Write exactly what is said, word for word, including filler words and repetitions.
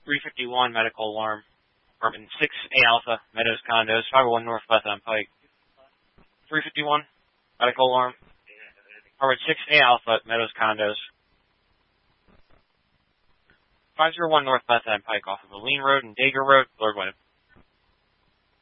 three fifty-one medical alarm. Apartment six A Alpha, Meadows Condos, five oh one North Bethlehem Pike. three fifty-one, medical alarm. Apartment six A Alpha, Meadows Condos. five oh one North Bethlehem Pike off of Aline Road and Dager Road, Lord Wyndham.